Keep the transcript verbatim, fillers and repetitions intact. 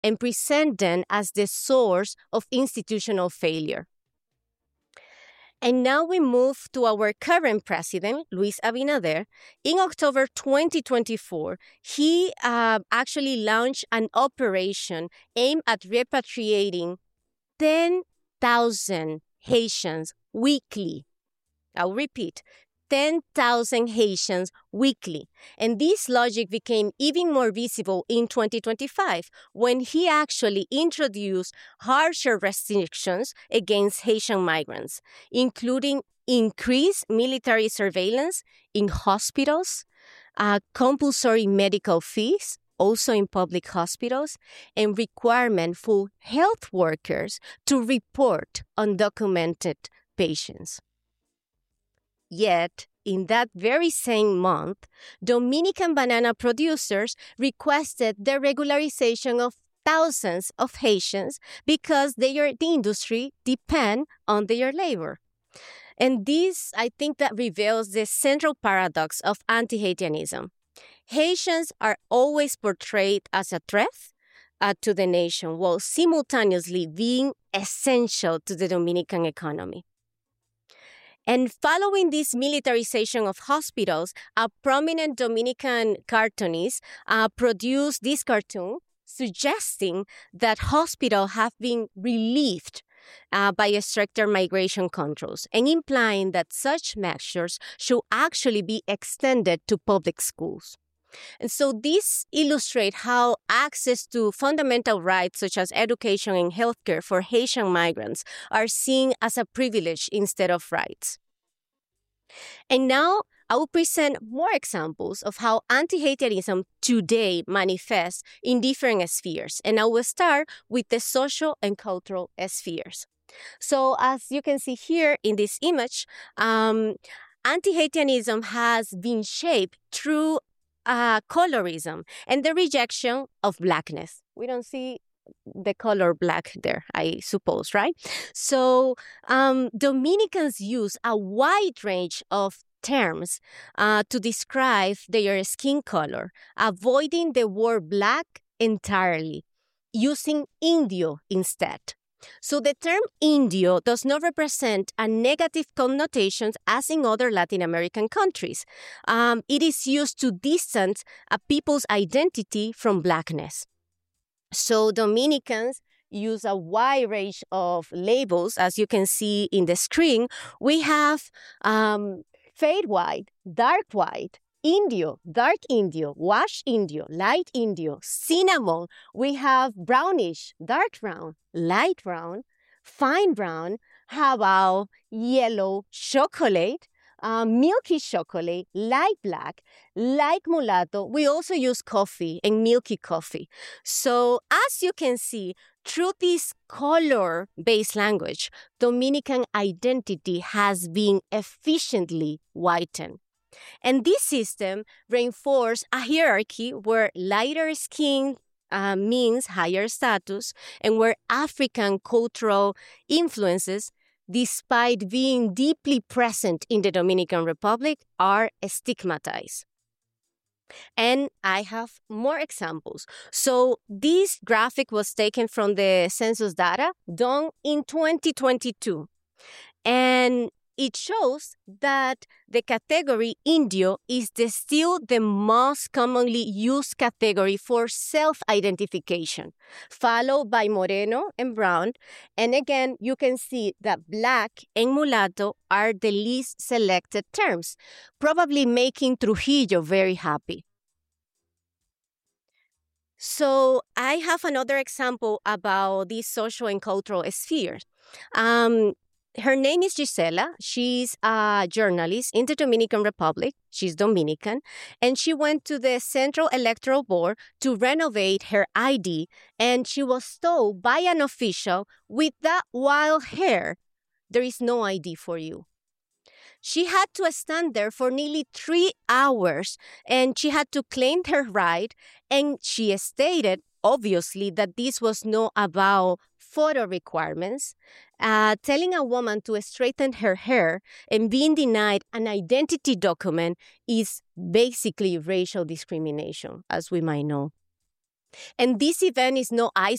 and present them as the source of institutional failure. And now we move to our current president, Luis Abinader. In October twenty twenty-four, he uh, actually launched an operation aimed at repatriating ten thousand Haitians weekly. I'll repeat, ten thousand Haitians weekly. And this logic became even more visible in twenty twenty-five when he actually introduced harsher restrictions against Haitian migrants, including increased military surveillance in hospitals, uh, compulsory medical fees, also in public hospitals, and requirement for health workers to report undocumented patients. Yet, in that very same month, Dominican banana producers requested the regularization of thousands of Haitians because their, the industry depends on their labor. And this, I think, that reveals the central paradox of anti-Haitianism. Haitians are always portrayed as a threat uh, to the nation while simultaneously being essential to the Dominican economy. And following this militarization of hospitals, a prominent Dominican cartoonist uh, produced this cartoon suggesting that hospitals have been relieved uh, by stricter migration controls and implying that such measures should actually be extended to public schools. And so this illustrates how access to fundamental rights such as education and healthcare for Haitian migrants are seen as a privilege instead of rights. And now I will present more examples of how anti-Haitianism today manifests in different spheres. And I will start with the social and cultural spheres. So as you can see here in this image, um, anti-Haitianism has been shaped through Uh, colorism and the rejection of blackness. We don't see the color black there, I suppose, right? So um, Dominicans use a wide range of terms uh, to describe their skin color, avoiding the word black entirely, using indio instead. So the term Indio does not represent a negative connotation as in other Latin American countries. Um, it is used to distance a people's identity from blackness. So Dominicans use a wide range of labels, as you can see in the screen. We have um, fade white, dark white, Indio, dark Indio, wash Indio, light Indio, cinnamon. We have brownish, dark brown, light brown, fine brown. How about yellow chocolate, uh, milky chocolate, light black, light mulatto? We also use coffee and milky coffee. So as you can see, through this color-based language, Dominican identity has been efficiently whitened. And this system reinforces a hierarchy where lighter skin uh, means higher status and where African cultural influences, despite being deeply present in the Dominican Republic, are stigmatized. And I have more examples. So this graphic was taken from the census data done in twenty twenty-two. And it shows that the category Indio is the, still the most commonly used category for self-identification, followed by Moreno and Brown. And again, you can see that Black and Mulatto are the least selected terms, probably making Trujillo very happy. So I have another example about these social and cultural spheres. Um, Her name is Gisela. She's a journalist in the Dominican Republic. She's Dominican. And she went to the Central Electoral Board to renovate her I D. And she was told by an official, with that wild hair, there is no I D for you. She had to stand there for nearly three hours. And she had to claim her right. And she stated, obviously, that this was not about photo requirements, uh, telling a woman to straighten her hair and being denied an identity document is basically racial discrimination, as we might know. And this event is no